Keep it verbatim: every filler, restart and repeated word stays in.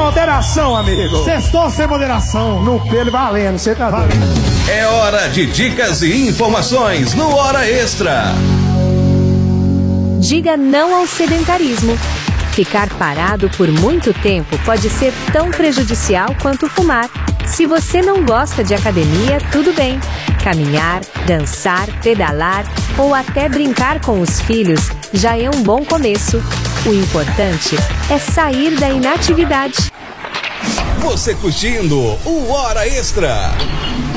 moderação, amigo. Sextou sem moderação. No pelo valendo, você tá doido. É hora de dicas e informações no Hora Extra. Diga não ao sedentarismo. Ficar parado por muito tempo pode ser tão prejudicial quanto fumar. Se você não gosta de academia, tudo bem. Caminhar, dançar, pedalar ou até brincar com os filhos já é um bom começo. O importante é sair da inatividade. Você curtindo o Hora Extra.